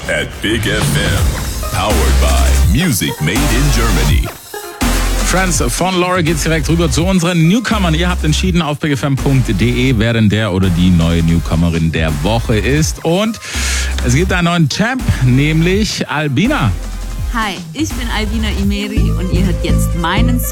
at Big FM. Powered by Music Made in Germany. Friends von Laura geht's direkt rüber zu unseren Newcomern. Ihr habt entschieden auf bigfm.de, wer denn der oder die neue Newcomerin der Woche ist. Und es gibt einen neuen Champ, nämlich Albina. Hi, ich bin Albina Imeri und ihr hört jetzt meinen Song